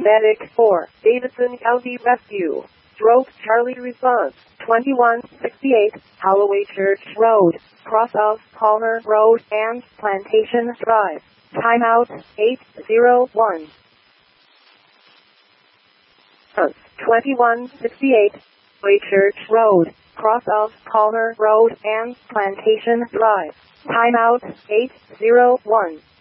Medic 4, Davidson County Rescue. Stroke Charlie response, 2168, Holloway Church Road, cross of Palmer Road and Plantation Drive. Timeout, 801. 2168, Holloway Church Road, cross of Palmer Road and Plantation Drive. Timeout, 801.